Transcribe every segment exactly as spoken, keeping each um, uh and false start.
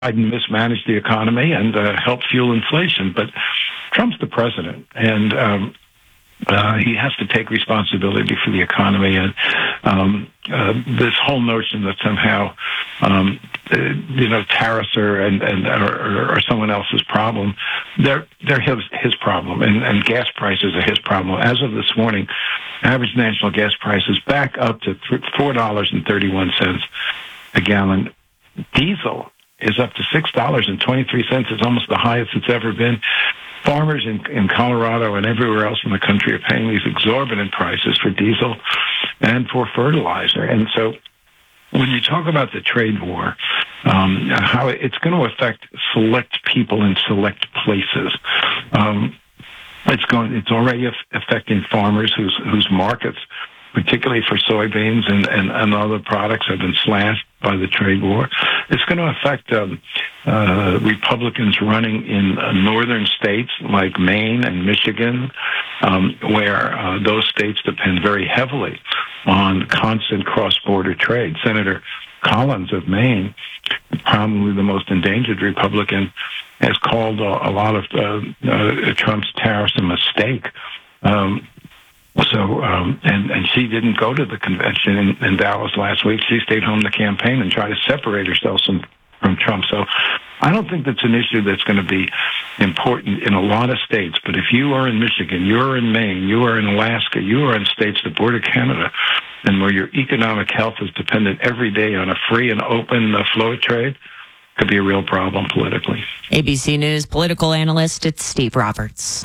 Biden mismanaged the economy and uh, helped fuel inflation. But Trump's the president, and um, uh, he has to take responsibility for the economy. And um, uh, this whole notion that somehow, um, uh, you know, tariffs are and, and are, are someone else's problem, they're they're his his problem, and, and gas prices are his problem. As of this morning, average national gas prices back up to four dollars and thirty-one cents a gallon. Diesel is up to six dollars and twenty-three cents. It's almost the highest it's ever been. Farmers in, in Colorado and everywhere else in the country are paying these exorbitant prices for diesel and for fertilizer. And so when you talk about the trade war, um, how it's going to affect select people in select places, um, it's going. It's already affecting farmers whose whose markets, particularly for soybeans and, and, and other products, have been slashed by the trade war. It's going to affect um, uh, Republicans running in uh, northern states like Maine and Michigan, um, where uh, those states depend very heavily on constant cross-border trade. Senator Collins of Maine, probably the most endangered Republican, has called a, a lot of uh, uh, Trump's tariffs a mistake. Um, So, um, and, and she didn't go to the convention in, in Dallas last week. She stayed home to campaign and try to separate herself from, from Trump. So I don't think that's an issue that's going to be important in a lot of states. But if you are in Michigan, you are in Maine, you are in Alaska, you are in states that border Canada, and where your economic health is dependent every day on a free and open uh, flow of trade, could be a real problem politically. A B C News political analyst, it's Steve Roberts.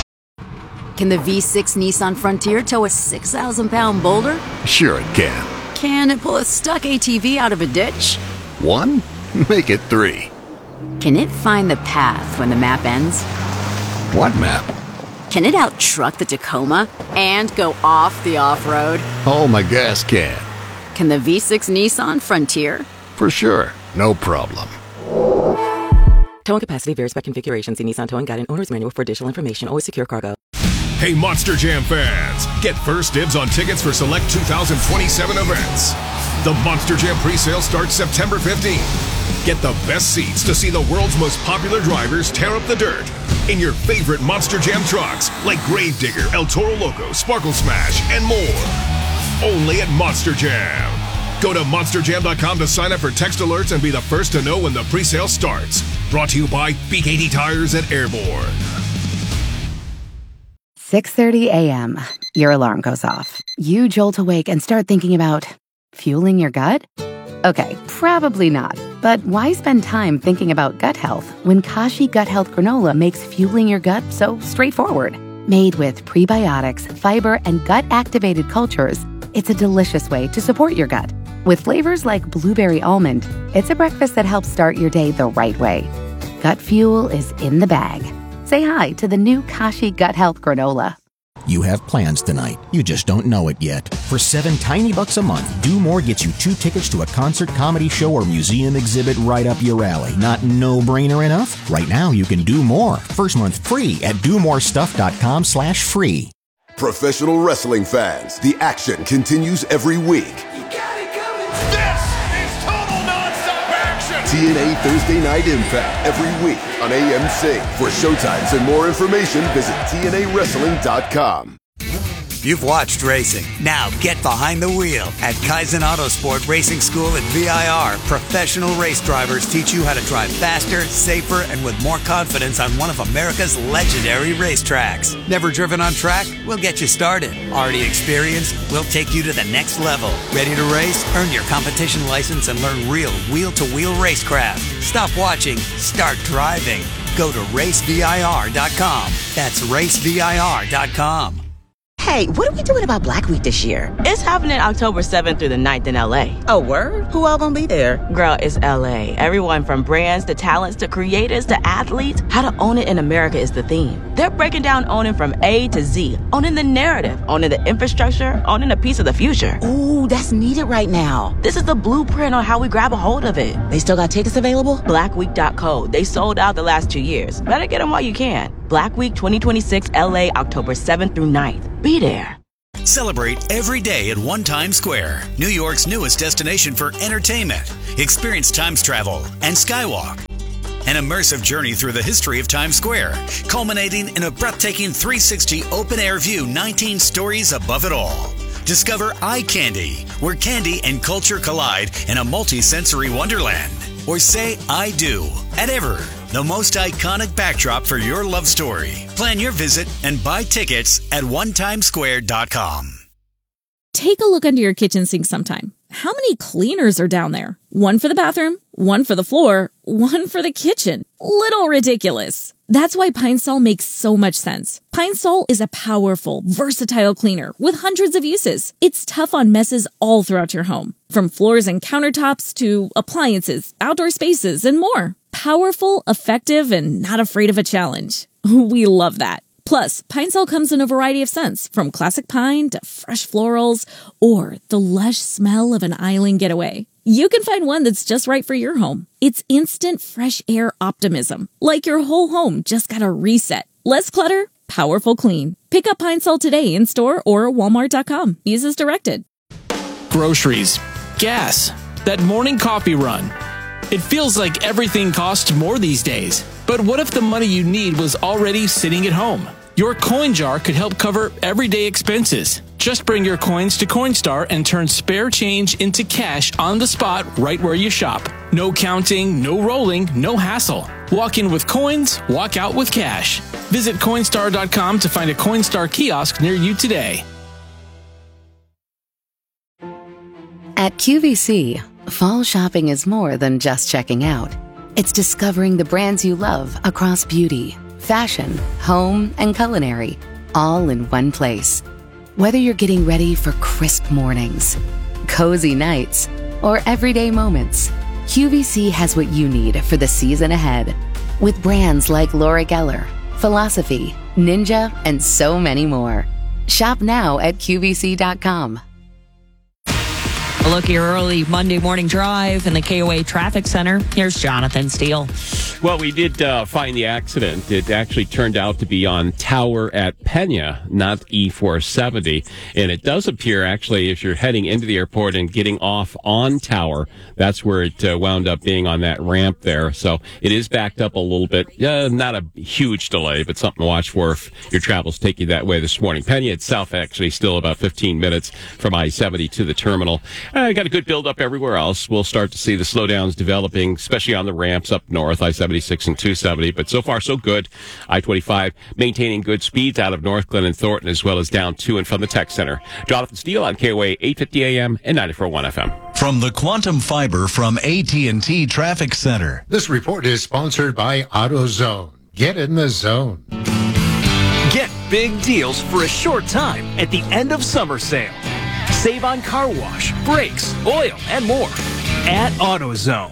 Can the V six Nissan Frontier tow a six thousand pound boulder? Sure it can. Can it pull a stuck A T V out of a ditch? One? Make it three. Can it find the path when the map ends? What map? Can it out-truck the Tacoma and go off the off-road? Oh, my gas can. Can the V six Nissan Frontier? For sure. No problem. Towing capacity varies by configuration. See Nissan Towing Guide and Owner's Manual for additional information. Always secure cargo. Hey, Monster Jam fans, get first dibs on tickets for select two thousand twenty-seven events. The Monster Jam pre-sale starts September fifteenth. Get the best seats to see the world's most popular drivers tear up the dirt in your favorite Monster Jam trucks like Gravedigger, El Toro Loco, Sparkle Smash, and more. Only at Monster Jam. Go to monster jam dot com to sign up for text alerts and be the first to know when the pre-sale starts. Brought to you by B K T Tires at Airborne. six thirty a.m. Your alarm goes off. You jolt awake and start thinking about fueling your gut? Okay, probably not. But why spend time thinking about gut health when Kashi Gut Health Granola makes fueling your gut so straightforward? Made with prebiotics, fiber, and gut-activated cultures, it's a delicious way to support your gut. With flavors like blueberry almond, it's a breakfast that helps start your day the right way. Gut fuel is in the bag. Say hi to the new Kashi Gut Health Granola. You have plans tonight. You just don't know it yet. For seven tiny bucks a month, Do More gets you two tickets to a concert, comedy show, or museum exhibit right up your alley. Not no-brainer enough? Right now, you can do more. First month free at do more stuff dot com slash free. Professional wrestling fans, the action continues every week. This is total non-stop action! T N A Thursday Night Impact every week on A M C. For showtimes and more information, visit T N A wrestling dot com. You've watched racing. Now get behind the wheel. At Kaizen Autosport Racing School at V I R, professional race drivers teach you how to drive faster, safer, and with more confidence on one of America's legendary racetracks. Never driven on track? We'll get you started. Already experienced? We'll take you to the next level. Ready to race? Earn your competition license and learn real wheel-to-wheel racecraft. Stop watching. Start driving. Go to race V I R dot com. That's race V I R dot com. Hey, what are we doing about Black Week this year? It's happening October seventh through the ninth in L A. Oh, word? Who all gonna be there? Girl, it's L A. Everyone from brands to talents to creators to athletes. How to own it in America is the theme. They're breaking down owning from A to Z. Owning the narrative, owning the infrastructure, owning a piece of the future. Ooh, that's needed right now. This is the blueprint on how we grab a hold of it. They still got tickets available? black week dot co. They sold out the last two years. Better get them while you can. Black Week twenty twenty-six L A, October seventh through ninth. Be there. Celebrate every day at One Times Square, New York's newest destination for entertainment. Experience Times travel and Skywalk, an immersive journey through the history of Times Square, culminating in a breathtaking three sixty open-air view, nineteen stories above it all. Discover Eye Candy, where candy and culture collide in a multi-sensory wonderland. Or say I do at Ever, the most iconic backdrop for your love story. Plan your visit and buy tickets at one times square dot com. Take a look under your kitchen sink sometime. How many cleaners are down there? One for the bathroom, one for the floor, one for the kitchen. Little ridiculous. That's why Pine Sol makes so much sense. Pine Sol is a powerful, versatile cleaner with hundreds of uses. It's tough on messes all throughout your home, from floors and countertops to appliances, outdoor spaces, and more. Powerful, effective, and not afraid of a challenge. We love that. Plus, Pine Sol comes in a variety of scents, from classic pine to fresh florals or the lush smell of an island getaway. You can find one that's just right for your home. It's instant fresh air optimism, like your whole home just got a reset. Less clutter, powerful clean. Pick up Pine Sol today in store or walmart dot com. Use as directed. Groceries, gas, that morning coffee run. It feels like everything costs more these days. But what if the money you need was already sitting at home? Your coin jar could help cover everyday expenses. Just bring your coins to Coinstar and turn spare change into cash on the spot right where you shop. No counting, no rolling, no hassle. Walk in with coins, walk out with cash. Visit Coinstar dot com to find a Coinstar kiosk near you today. At Q V C, fall shopping is more than just checking out. It's discovering the brands you love across beauty, fashion, home, and culinary, all in one place. Whether you're getting ready for crisp mornings, cozy nights, or everyday moments, Q V C has what you need for the season ahead. With brands like Laura Geller, Philosophy, Ninja, and so many more. Shop now at Q V C dot com. A look at your early Monday morning drive in the K O A Traffic Center. Here's Jonathan Steele. Well, we did uh, find the accident. It actually turned out to be on Tower at Pena, not E four seventy. And it does appear, actually, if you're heading into the airport and getting off on Tower, that's where it uh, wound up being, on that ramp there. So it is backed up a little bit. Uh, not a huge delay, but something to watch for if your travels take you that way this morning. Pena itself, actually, still about fifteen minutes from I seventy to the terminal. Uh, got a good build-up everywhere else. We'll start to see the slowdowns developing, especially on the ramps up north, I seventy-six and two seventy. But so far, so good. I twenty-five maintaining good speeds out of North Glen and Thornton, as well as down to and from the Tech Center. Jonathan Steele on K O A eight fifty A M and ninety-four point one F M. From the Quantum Fiber from A T and T Traffic Center. This report is sponsored by AutoZone. Get in the zone. Get big deals for a short time at the end of summer sale. Save on car wash, brakes, oil, and more at AutoZone.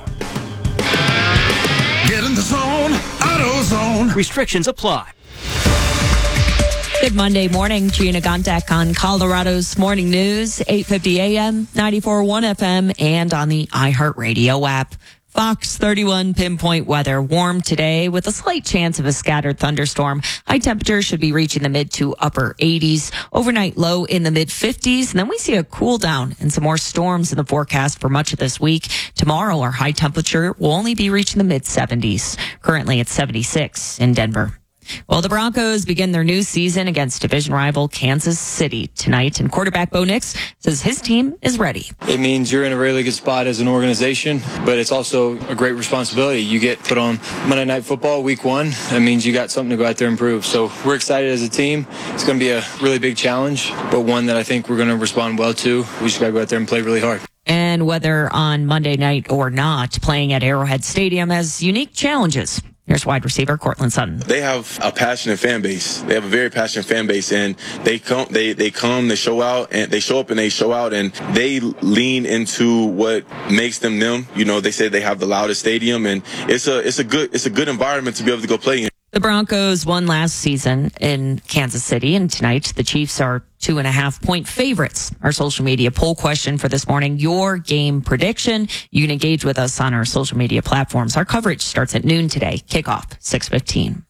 Get in the zone, AutoZone. Restrictions apply. Good Monday morning, Gina Gontek on Colorado's Morning News, eight fifty A M, ninety-four point one F M, and on the iHeartRadio app. Fox thirty-one pinpoint weather. Warm today with a slight chance of a scattered thunderstorm. High temperatures should be reaching the mid to upper eighties. Overnight low in the mid fifties. And then we see a cool down and some more storms in the forecast for much of this week. Tomorrow, our high temperature will only be reaching the mid seventies. Currently at seventy-six in Denver. Well, the Broncos begin their new season against division rival Kansas City tonight, and quarterback Bo Nix says his team is ready. It means you're in a really good spot as an organization, but it's also a great responsibility. You get put on Monday Night Football week one. That means you got something to go out there and improve. So we're excited as a team. It's going to be a really big challenge, but one that I think we're going to respond well to. We just got to go out there and play really hard. And whether on Monday night or not, playing at Arrowhead Stadium has unique challenges. Here's wide receiver Cortland Sutton. They have a passionate fan base. They have a very passionate fan base, and they come, they they come, they show out, and they show up and they show out, and they lean into what makes them them. You know, they say they have the loudest stadium, and it's a it's a good it's a good environment to be able to go play in. The Broncos won last season in Kansas City, and tonight the Chiefs are two and a half point favorites. Our social media poll question for this morning, your game prediction. You can engage with us on our social media platforms. Our coverage starts at noon today. Kickoff, six fifteen.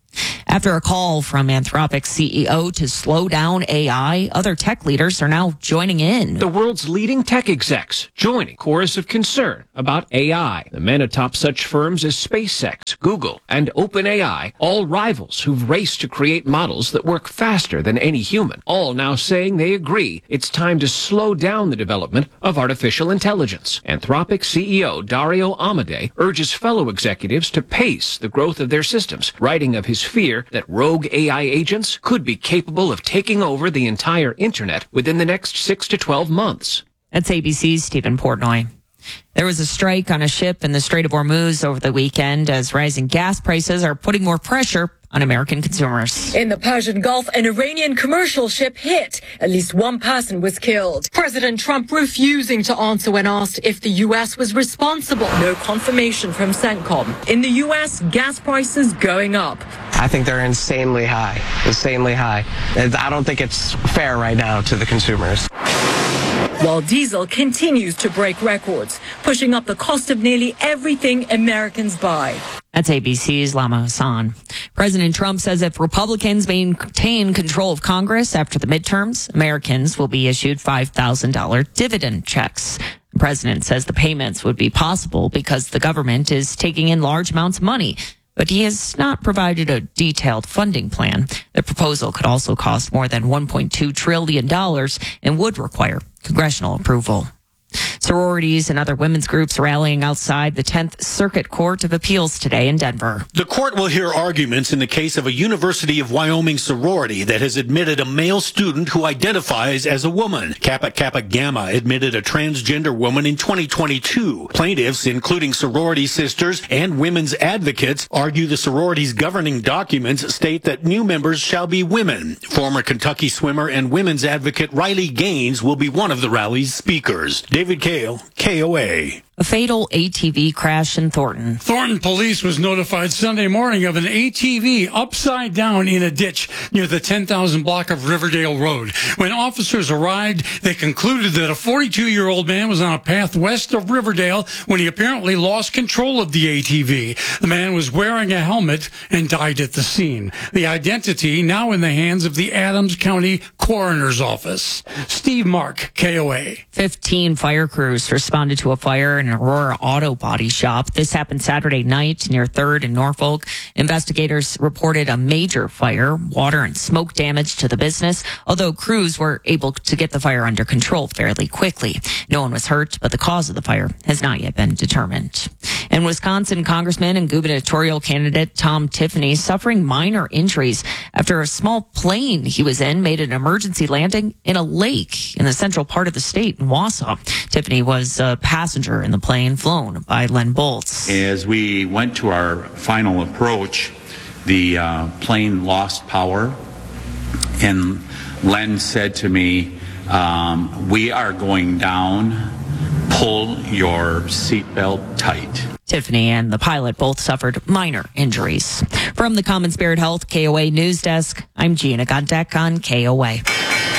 After a call from Anthropic's C E O to slow down A I, other tech leaders are now joining in. The world's leading tech execs joining chorus of concern about A I. The men atop such firms as SpaceX, Google, and OpenAI, all rivals who've raced to create models that work faster than any human, all now saying they agree it's time to slow down the development of artificial intelligence. Anthropic C E O Dario Amodei urges fellow executives to pace the growth of their systems, writing of his fear that rogue A I agents could be capable of taking over the entire internet within the next six to twelve months. That's A B C's Stephen Portnoy. There was a strike on a ship in the Strait of Hormuz over the weekend as rising gas prices are putting more pressure on American consumers. In the Persian Gulf, an Iranian commercial ship hit. At least one person was killed. President Trump refusing to answer when asked if the U S was responsible. No confirmation from CENTCOM. In the U S, gas prices going up. I think they're insanely high, insanely high. I don't think it's fair right now to the consumers. While diesel continues to break records, pushing up the cost of nearly everything Americans buy. That's A B C's Lama Hassan. President Trump says if Republicans maintain control of Congress after the midterms, Americans will be issued five thousand dollars dividend checks. The president says the payments would be possible because the government is taking in large amounts of money, but he has not provided a detailed funding plan. The proposal could also cost more than one point two trillion dollars and would require congressional approval. Sororities and other women's groups rallying outside the tenth Circuit Court of Appeals today in Denver. The court will hear arguments in the case of a University of Wyoming sorority that has admitted a male student who identifies as a woman. Kappa Kappa Gamma admitted a transgender woman in twenty twenty-two. Plaintiffs, including sorority sisters and women's advocates, argue the sorority's governing documents state that new members shall be women. Former Kentucky swimmer and women's advocate Riley Gaines will be one of the rally's speakers. David Kale, K O A. A fatal A T V crash in Thornton. Thornton police was notified Sunday morning of an A T V upside down in a ditch near the ten thousand block of Riverdale Road. When officers arrived, they concluded that a forty-two-year-old man was on a path west of Riverdale when he apparently lost control of the A T V. The man was wearing a helmet and died at the scene. The identity now in the hands of the Adams County Coroner's Office. Steve Mark, K O A. Fifteen fire crews responded to a fire in an Aurora auto body shop. This happened Saturday night near third in Norfolk. Investigators reported a major fire, water and smoke damage to the business, although crews were able to get the fire under control fairly quickly. No one was hurt, but the cause of the fire has not yet been determined. And Wisconsin Congressman and gubernatorial candidate Tom Tiffany suffering minor injuries after a small plane he was in made an emergency landing in a lake in the central part of the state in Wausau. Tiffany was a passenger in the plane flown by Len Boltz. As we went to our final approach, the uh, plane lost power, and Len said to me, um, we are going down, pull your seatbelt tight. Tiffany and the pilot both suffered minor injuries. From the Common Spirit Health K O A News Desk, I'm Gina Gontek on K O A.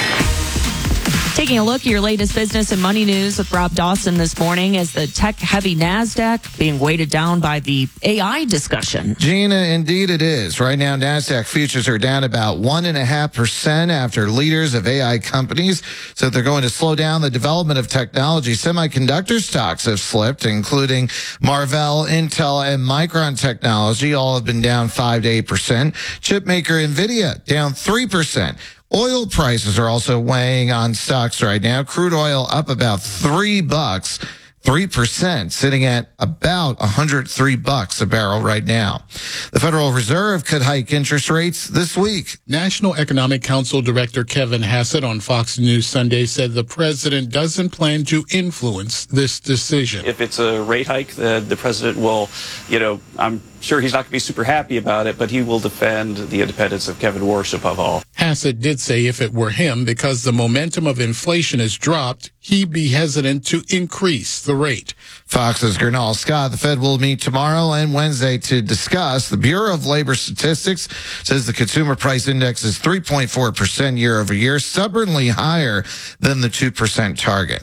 Taking a look at your latest business and money news with Rob Dawson this morning as the tech-heavy NASDAQ being weighted down by the A I discussion. Gina, indeed it is. Right now, NASDAQ futures are down about one point five percent after leaders of A I companies said they're going to slow down the development of technology. Semiconductor stocks have slipped, including Marvell, Intel, and Micron Technology. All have been down five to eight percent. Chip maker NVIDIA down three percent. Oil prices are also weighing on stocks right now. Crude oil up about three bucks, three percent, sitting at about one hundred three bucks a barrel right now. The Federal Reserve could hike interest rates this week. National Economic Council Director Kevin Hassett on Fox News Sunday said the president doesn't plan to influence this decision. If it's a rate hike, the, the president will, you know, I'm sure he's not going to be super happy about it, but he will defend the independence of Kevin Warsh above all. Hassett did say if it were him, because the momentum of inflation has dropped, he'd be hesitant to increase the rate. Fox's Gernal Scott. The Fed will meet tomorrow and Wednesday to discuss. The Bureau of Labor Statistics says the consumer price index is three point four percent year over year, stubbornly higher than the two percent target.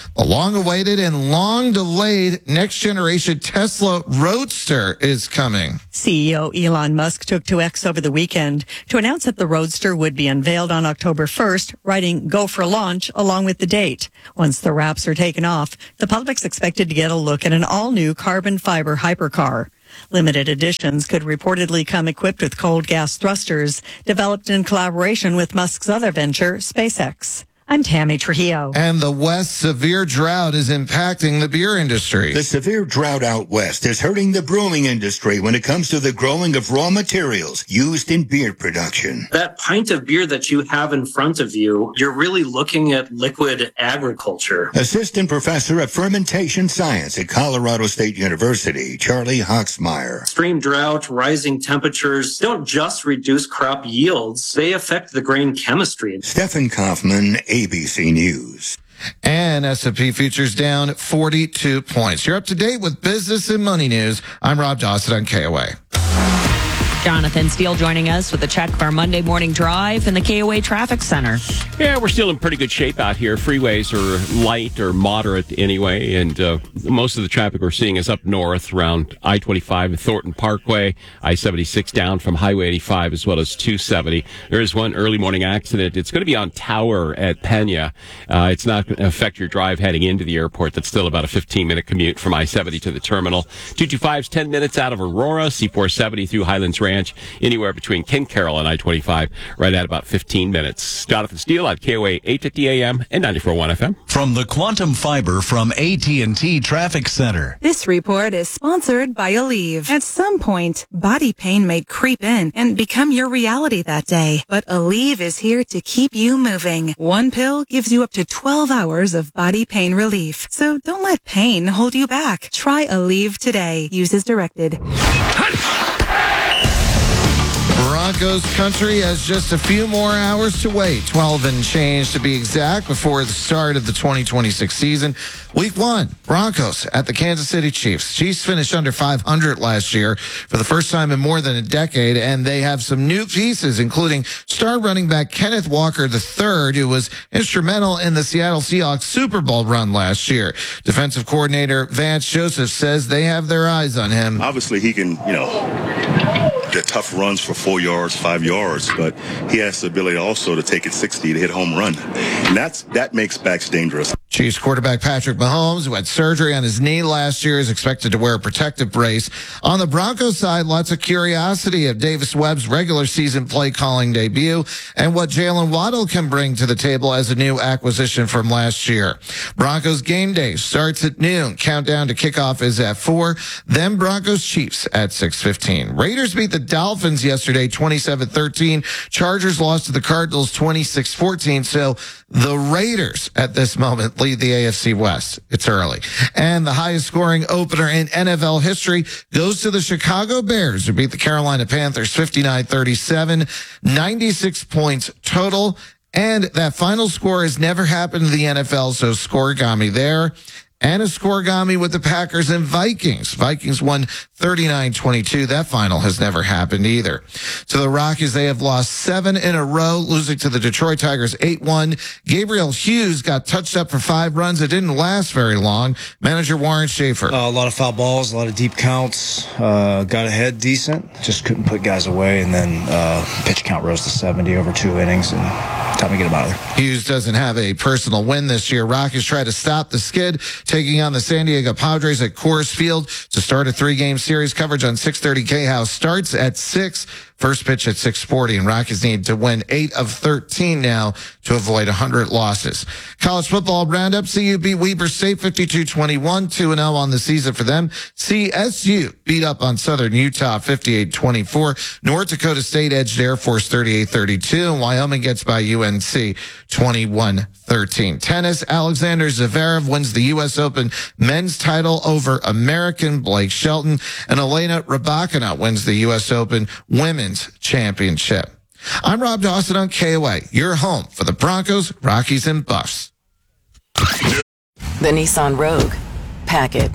The long-awaited and long-delayed next-generation Tesla Roadster is coming. C E O Elon Musk took to X over the weekend to announce that the Roadster would be unveiled on October first, writing "Go for launch" along with the date. Once the wraps are taken off, the public's expected to get a look at an all-new carbon fiber hypercar. Limited editions could reportedly come equipped with cold gas thrusters, developed in collaboration with Musk's other venture, SpaceX. I'm Tammy Trujillo. And the West's severe drought is impacting the beer industry. The severe drought out west is hurting the brewing industry when it comes to the growing of raw materials used in beer production. That pint of beer that you have in front of you, you're really looking at liquid agriculture. Assistant Professor of Fermentation Science at Colorado State University, Charlie Hoxmeyer. Extreme drought, rising temperatures don't just reduce crop yields, they affect the grain chemistry. Stephen Kaufman, A B C News. And S and P futures down forty-two points. You're up to date with business and money news. I'm Rob Dawson on K O A. Jonathan Steele joining us with a check of our Monday morning drive in the K O A Traffic Center. Yeah, we're still in pretty good shape out here. Freeways are light or moderate anyway, and uh, most of the traffic we're seeing is up north around I twenty-five and Thornton Parkway, I seventy-six down from Highway eighty-five as well as two seventy. There is one early morning accident. It's going to be on Tower at Pena. Uh, it's not going to affect your drive heading into the airport. That's still about a fifteen-minute commute from I seventy to the terminal. two twenty-five is ten minutes out of Aurora, C four seventy through Highlands Ranch. Anywhere between Ken Carroll and I twenty-five, right at about fifteen minutes. Jonathan Steele at K O A eight fifty A M and ninety-four point one F M. From the Quantum Fiber from A T and T Traffic Center. This report is sponsored by Aleve. At some point, body pain may creep in and become your reality that day. But Aleve is here to keep you moving. One pill gives you up to twelve hours of body pain relief. So don't let pain hold you back. Try Aleve today. Use as directed. Broncos country has just a few more hours to wait, twelve and change to be exact, before the start of the twenty twenty-six season. Week one, Broncos at the Kansas City Chiefs. Chiefs finished under five hundred last year for the first time in more than a decade, and they have some new pieces, including star running back Kenneth Walker the third, who was instrumental in the Seattle Seahawks Super Bowl run last year. Defensive coordinator Vance Joseph says they have their eyes on him. Obviously, he can, you know, get tough runs for four yards, five yards, but he has the ability also to take it sixty to hit a home run. And that's, that makes backs dangerous. Chiefs quarterback Patrick Mahomes, who had surgery on his knee last year, is expected to wear a protective brace. On the Broncos side, lots of curiosity of Davis Webb's regular season play calling debut and what Jalen Waddle can bring to the table as a new acquisition from last year. Broncos game day starts at noon. Countdown to kickoff is at four. Then Broncos Chiefs at six fifteen. Raiders beat the Dolphins yesterday twenty-seven thirteen. Chargers lost to the Cardinals twenty-six fourteen. So the Raiders at this moment lead the A F C West. It's early. And the highest scoring opener in N F L history goes to the Chicago Bears, who beat the Carolina Panthers fifty-nine thirty-seven, ninety-six points total. And that final score has never happened in the N F L, so scoregami there. And a scoregami with the Packers and Vikings. Vikings won thirty-nine twenty-two. That final has never happened either. To the Rockies, they have lost seven in a row, losing to the Detroit Tigers eight one. Gabriel Hughes got touched up for five runs. It didn't last very long. Manager Warren Schaefer. Uh, a lot of foul balls, a lot of deep counts. Uh, got ahead decent. Just couldn't put guys away. And then uh, pitch count rose to seventy over two innings. And time to get him out of there. Hughes doesn't have a personal win this year. Rockies try to stop the skid, taking on the San Diego Padres at Coors Field to start a three-game series. Coverage on six thirty K-House starts at six. First pitch at six forty, and Rockies need to win eight of thirteen now to avoid one hundred losses. College football roundup. C U beat Weber State fifty-two twenty-one, two and oh on the season for them. C S U beat up on Southern Utah fifty-eight twenty-four. North Dakota State edged Air Force thirty-eight thirty-two, and Wyoming gets by U N C twenty-one thirteen. Tennis, Alexander Zverev wins the U S Open men's title over American Blake Shelton, and Elena Rybakina wins the U S Open women's championship. I'm Rob Dawson on K O A, your home for the Broncos, Rockies, and Buffs. The Nissan Rogue. Pack it.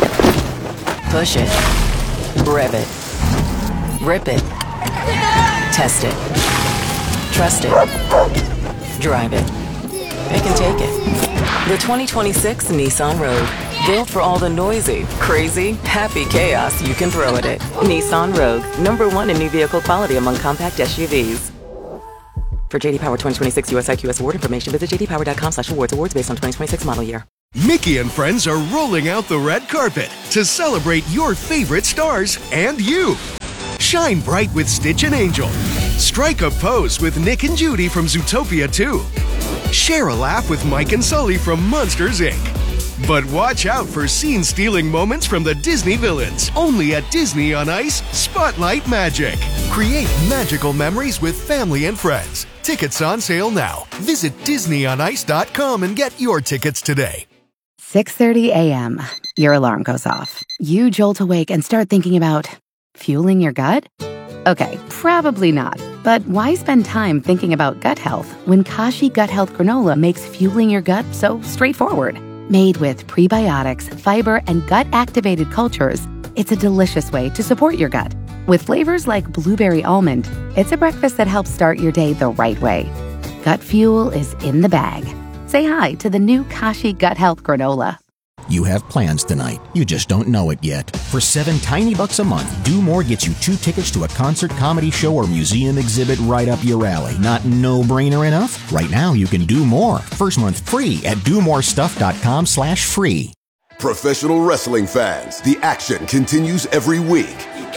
Push it. Rev it. Rip it. Test it. Trust it. Drive it. It can take it. The twenty twenty-six Nissan Rogue. Built for all the noisy, crazy, happy chaos you can throw at it. Nissan Rogue, number one in new vehicle quality among compact S U Vs. For J D Power twenty twenty-six U S I Q S award information, visit j d power dot com slash awards. Awards based on twenty twenty-six model year. Mickey and friends are rolling out the red carpet to celebrate your favorite stars and you. Shine bright with Stitch and Angel. Strike a pose with Nick and Judy from Zootopia two. Share a laugh with Mike and Sully from Monsters, Incorporated. But watch out for scene-stealing moments from the Disney villains. Only at Disney on Ice Spotlight Magic. Create magical memories with family and friends. Tickets on sale now. Visit disney on ice dot com and get your tickets today. six thirty a.m. Your alarm goes off. You jolt awake and start thinking about fueling your gut? Okay, probably not. But why spend time thinking about gut health when Kashi Gut Health Granola makes fueling your gut so straightforward? Made with prebiotics, fiber, and gut-activated cultures, it's a delicious way to support your gut. With flavors like blueberry almond, it's a breakfast that helps start your day the right way. Gut fuel is in the bag. Say hi to the new Kashi Gut Health Granola. You have plans tonight. You just don't know it yet. For seven tiny bucks a month, Do More gets you two tickets to a concert, comedy show, or museum exhibit right up your alley. Not no-brainer enough? Right now, you can do more. First month free at do more stuff dot com slash free. Professional wrestling fans, the action continues every week.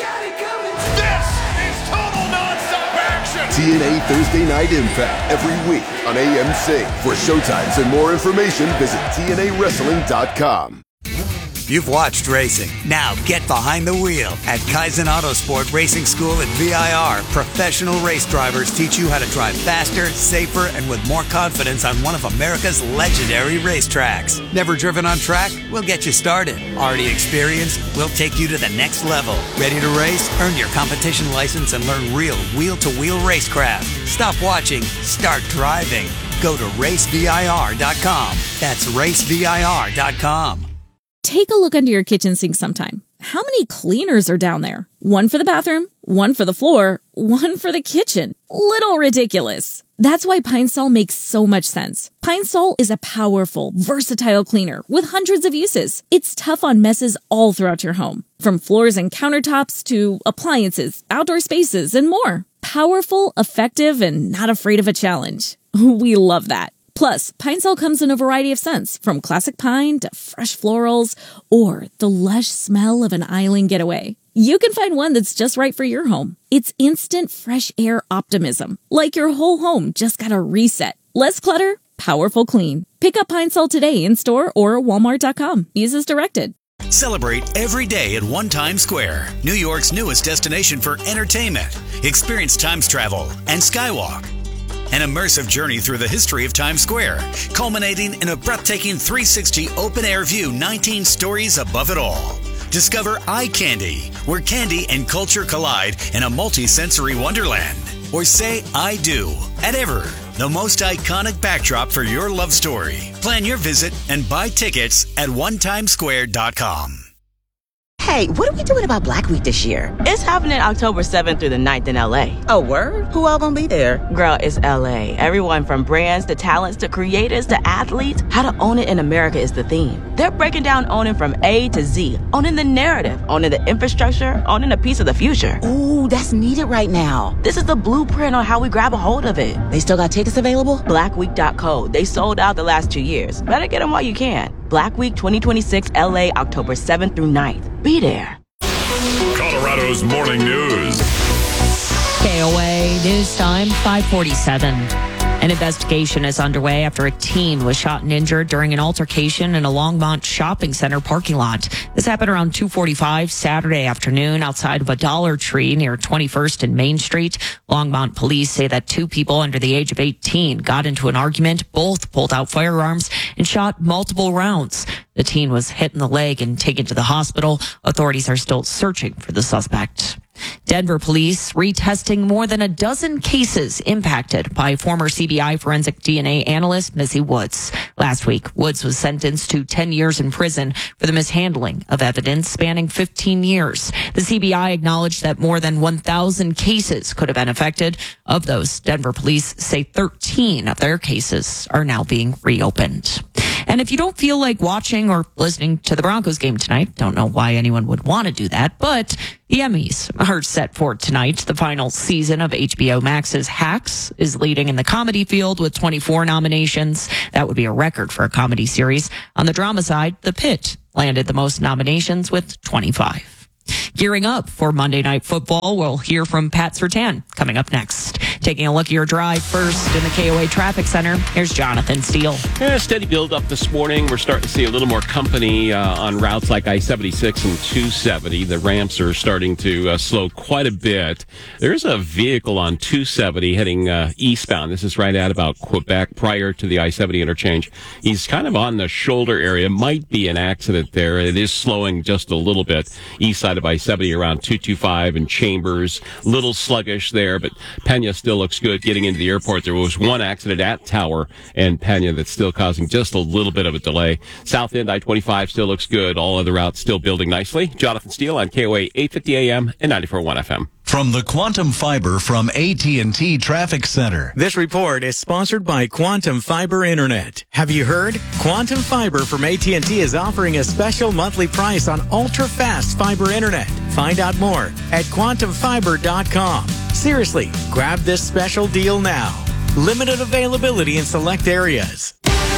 T N A Thursday Night Impact every week on A M C. For showtimes and more information, visit T N A wrestling dot com. You've watched racing. Now get behind the wheel. At Kaizen Autosport Racing School at V I R, professional race drivers teach you how to drive faster, safer, and with more confidence on one of America's legendary racetracks. Never driven on track? We'll get you started. Already experienced? We'll take you to the next level. Ready to race? Earn your competition license and learn real wheel-to-wheel racecraft. Stop watching. Start driving. Go to race V I R dot com. That's race V I R dot com. Take a look under your kitchen sink sometime. How many cleaners are down there? One for the bathroom, one for the floor, one for the kitchen. Little ridiculous. That's why Pine Sol makes so much sense. Pine Sol is a powerful, versatile cleaner with hundreds of uses. It's tough on messes all throughout your home, from floors and countertops to appliances, outdoor spaces, and more. Powerful, effective, and not afraid of a challenge. We love that. Plus, Pine Sol comes in a variety of scents, from classic pine to fresh florals, or the lush smell of an island getaway. You can find one that's just right for your home. It's instant fresh air optimism, like your whole home just got a reset. Less clutter, powerful clean. Pick up Pine Sol today in store or walmart dot com. Use as directed. Celebrate every day at One Times Square, New York's newest destination for entertainment. Experience Times Travel and Skywalk. An immersive journey through the history of Times Square, culminating in a breathtaking three sixty open-air view nineteen stories above it all. Discover Eye Candy, where candy and culture collide in a multi-sensory wonderland. Or say I do at Ever, the most iconic backdrop for your love story. Plan your visit and buy tickets at one times square dot com. Hey, what are we doing about Black Week this year? It's happening October seventh through the ninth in L A. Oh, word? Who all gonna be there? Girl, it's L A. Everyone from brands to talents to creators to athletes. How to own it in America is the theme. They're breaking down owning from A to Z. Owning the narrative, owning the infrastructure, owning a piece of the future. Ooh, that's needed right now. This is the blueprint on how we grab a hold of it. They still got tickets available? black week dot co. They sold out the last two years. Better get them while you can. Black Week twenty twenty-six L A, October seventh through ninth. Be there. Colorado's Morning News. K O A News Time, five forty-seven. An investigation is underway after a teen was shot and injured during an altercation in a Longmont shopping center parking lot. This happened around two forty-five Saturday afternoon outside of a Dollar Tree near twenty-first and Main Street. Longmont police say that two people under the age of eighteen got into an argument. Both pulled out firearms and shot multiple rounds. The teen was hit in the leg and taken to the hospital. Authorities are still searching for the suspect. Denver police retesting more than a dozen cases impacted by former C B I forensic D N A analyst Missy Woods. Last week, Woods was sentenced to ten years in prison for the mishandling of evidence spanning fifteen years. The C B I acknowledged that more than one thousand cases could have been affected. Of those, Denver police say thirteen of their cases are now being reopened. And if you don't feel like watching or listening to the Broncos game tonight, don't know why anyone would want to do that, but the Emmys are set for tonight. The final season of H B O Max's Hacks is leading in the comedy field with twenty-four nominations. That would be a record for a comedy series. On the drama side, The Pit landed the most nominations with twenty-five. Gearing up for Monday Night Football, we'll hear from Pat Surtain coming up next. Taking a look at your drive first in the K O A Traffic Center, here's Jonathan Steele. Yeah, steady build up this morning. We're starting to see a little more company uh, on routes like I seventy-six and two seventy. The ramps are starting to uh, slow quite a bit. There's a vehicle on two seventy heading uh, eastbound. This is right at about Quebec prior to the I seventy interchange. He's kind of on the shoulder area. Might be an accident there. It is slowing just a little bit. East side of I seventy around two twenty-five and Chambers. Little sluggish there, but Pena still looks good getting into the airport. There was one accident at Tower and Pena that's still causing just a little bit of a delay. South End I twenty-five still looks good. All other routes still building nicely. Jonathan Steele on K O A eight fifty A M and ninety-four point one F M. From the Quantum Fiber from A T and T Traffic Center. This report is sponsored by Quantum Fiber Internet. Have you heard? Quantum Fiber from A T and T is offering a special monthly price on ultra-fast fiber internet. Find out more at quantum fiber dot com. Seriously, grab this special deal now. Limited availability in select areas.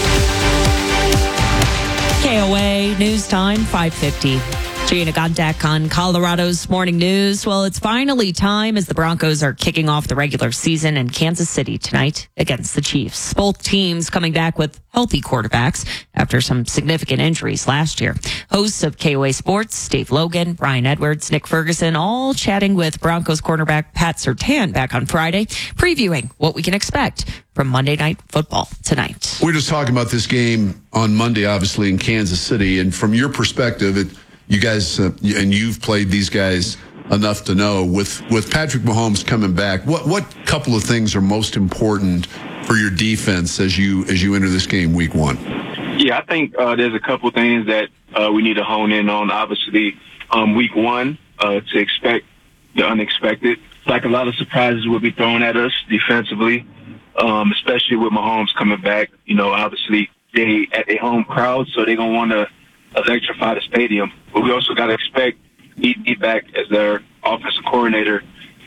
K O A News Time, five fifty. Gina Gontek on Colorado's Morning News. Well, it's finally time as the Broncos are kicking off the regular season in Kansas City tonight against the Chiefs. Both teams coming back with healthy quarterbacks after some significant injuries last year. Hosts of K O A Sports, Dave Logan, Brian Edwards, Nick Ferguson, all chatting with Broncos cornerback Pat Surtain back on Friday, previewing what we can expect from Monday Night Football tonight. We're just talking about this game on Monday, obviously, in Kansas City. And from your perspective, it, you guys, uh, and you've played these guys enough to know, with, with Patrick Mahomes coming back, what, what couple of things are most important for your defense as you as you enter this game week one? Yeah, I think uh, there's a couple of things that uh, we need to hone in on. Obviously, um, week one, uh, to expect the unexpected. Like a lot of surprises will be thrown at us defensively, um, especially with Mahomes coming back. You know, obviously, they at their home crowd, so they're going to want to electrify the stadium. But we also got to expect E D back as their offensive coordinator.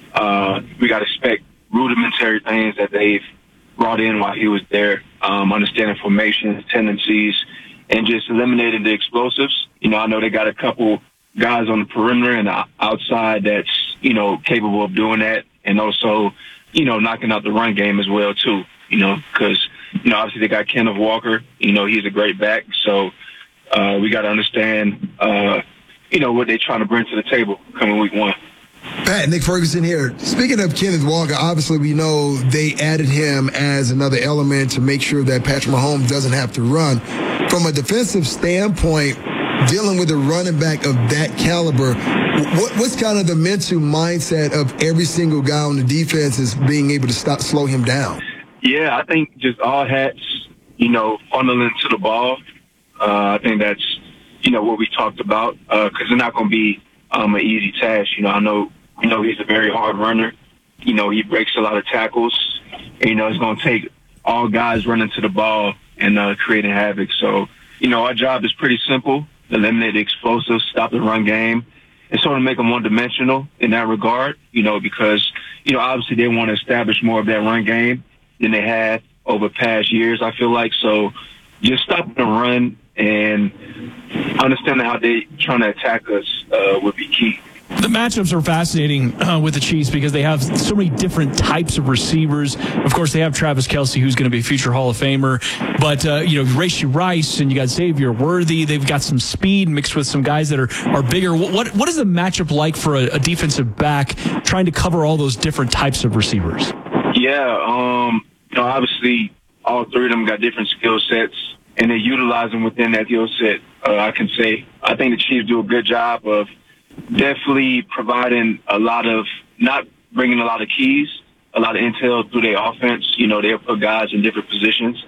Uh, we got to expect rudimentary things that they've brought in while he was there, um, understanding formations, tendencies, and just eliminating the explosives. You know, I know they got a couple guys on the perimeter and outside that's, you know, capable of doing that, and also, you know, knocking out the run game as well, too, you know, because, you know, obviously they got Kenneth Walker. You know, he's a great back, so uh, we got to understand, uh, you know, what they're trying to bring to the table coming week one. Pat, Nick Ferguson here. Speaking of Kenneth Walker, obviously we know they added him as another element to make sure that Patrick Mahomes doesn't have to run. From a defensive standpoint, dealing with a running back of that caliber, what, what's kind of the mental mindset of every single guy on the defense is being able to stop, slow him down? Yeah, I think just all hats, you know, funneling to the ball. Uh, I think that's, you know, what we talked about, because uh, it's not going to be um, an easy task. You know, I know, you know, he's a very hard runner. You know, he breaks a lot of tackles. And, you know, it's going to take all guys running to the ball and uh, creating havoc. So, you know, our job is pretty simple: eliminate the explosives, stop the run game, and sort of make them one-dimensional in that regard. You know, because, you know, obviously they want to establish more of that run game than they had over past years, I feel like. So just stopping the run and understanding how they're trying to attack us uh, would be key. The matchups are fascinating uh, with the Chiefs because they have so many different types of receivers. Of course, they have Travis Kelce, who's going to be a future Hall of Famer. But, uh, you know, Rashee Rice and you got Xavier Worthy. They've got some speed mixed with some guys that are, are bigger. What What is the matchup like for a, a defensive back trying to cover all those different types of receivers? Yeah, um, you know, obviously all three of them got different skill sets, and they utilize them within that skill set, uh, I can say. I think the Chiefs do a good job of definitely providing a lot of, not bringing a lot of keys, a lot of intel through their offense. You know, they'll put guys in different positions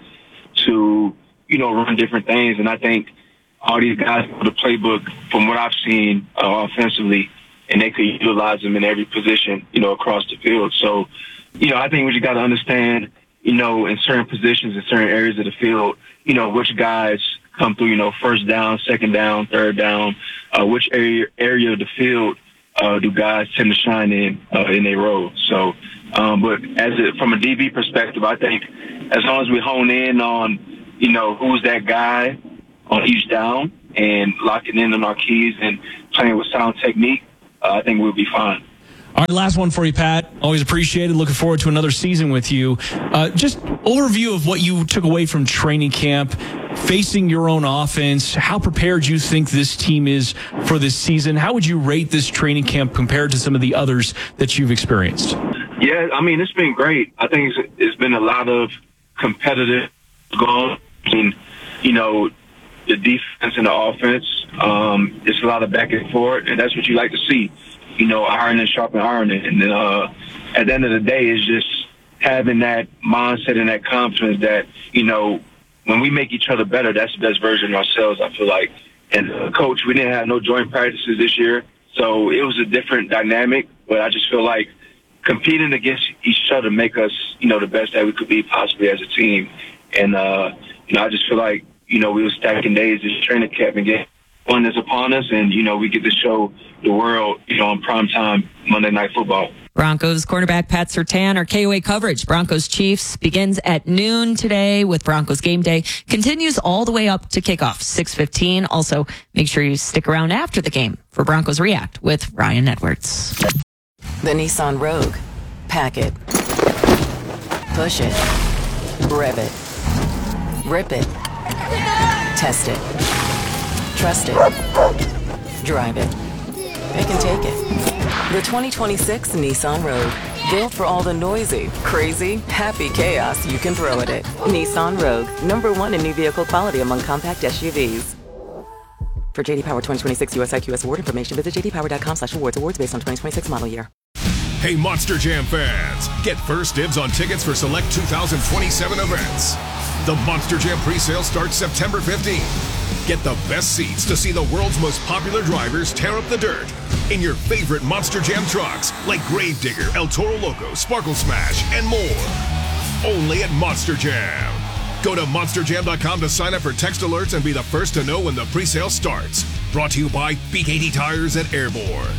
to, you know, run different things. And I think all these guys know the playbook from what I've seen uh, offensively, and they could utilize them in every position, you know, across the field. So, you know, I think we just got to understand you know, in certain positions, in certain areas of the field, you know, which guys come through, you know, first down, second down, third down, uh, which area area of the field uh, do guys tend to shine in uh, in their role. So, um, but as a, from a D B perspective, I think as long as we hone in on, you know, who's that guy on each down and locking in on our keys and playing with sound technique, uh, I think we'll be fine. All right, last one for you, Pat. Always appreciated. Looking forward to another season with you. Uh, just overview of what you took away from training camp, facing your own offense. How prepared you think this team is for this season? How would you rate this training camp compared to some of the others that you've experienced? Yeah, I mean, it's been great. I think it's, it's been a lot of competitive going. I mean, you know, the defense and the offense, um, it's a lot of back and forth, and that's what you like to see. You know, iron and sharpen iron. And then uh, at the end of the day, it's just having that mindset and that confidence that, you know, when we make each other better, that's the best version of ourselves, I feel like. And, uh, Coach, we didn't have no joint practices this year, so it was a different dynamic. But I just feel like competing against each other make us, you know, the best that we could be possibly as a team. And, uh, you know, I just feel like, you know, we were stacking days this training camp and getting one is upon us, and, you know, we get to show the world, you know, on primetime Monday Night Football. Broncos cornerback Pat Surtain, our K O A coverage. Broncos Chiefs begins at noon today with Broncos Game Day. Continues all the way up to kickoff, six fifteen. Also, make sure you stick around after the game for Broncos React with Ryan Edwards. The Nissan Rogue. Pack it. Push it. Rev it. Rip it. Test it. Trust it. Drive it. They can take it. The twenty twenty-six Nissan Rogue. Built for all the noisy, crazy, happy chaos you can throw at it. Nissan Rogue. Number one in new vehicle quality among compact S U Vs. For J D Power twenty twenty-six U S I Q S award information, visit j d power dot com slash awards. Awards based on twenty twenty-six model year. Hey, Monster Jam fans. Get first dibs on tickets for select two thousand twenty-seven events. The Monster Jam presale starts September fifteenth. Get the best seats to see the world's most popular drivers tear up the dirt in your favorite Monster Jam trucks like Gravedigger, El Toro Loco, Sparkle Smash, and more. Only at Monster Jam. Go to monster jam dot com to sign up for text alerts and be the first to know when the presale starts. Brought to you by B K D Tires at Airborne.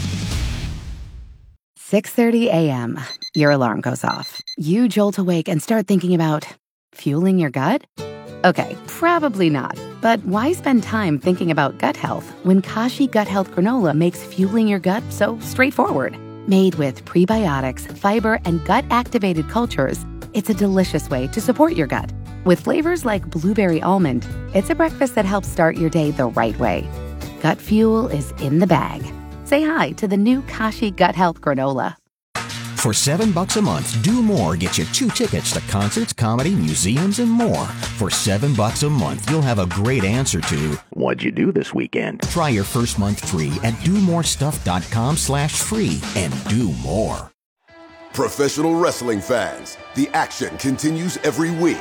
six thirty a.m. Your alarm goes off. You jolt awake and start thinking about fueling your gut? Okay, probably not. But why spend time thinking about gut health when Kashi Gut Health Granola makes fueling your gut so straightforward? Made with prebiotics, fiber, and gut-activated cultures, it's a delicious way to support your gut. With flavors like blueberry almond, it's a breakfast that helps start your day the right way. Gut fuel is in the bag. Say hi to the new Kashi Gut Health Granola. For seven bucks a month, Do More gets you two tickets to concerts, comedy, museums, and more. For seven bucks a month, you'll have a great answer to what'd you do this weekend? Try your first month free at do more stuff dot com slash free and do more. Professional wrestling fans, the action continues every week.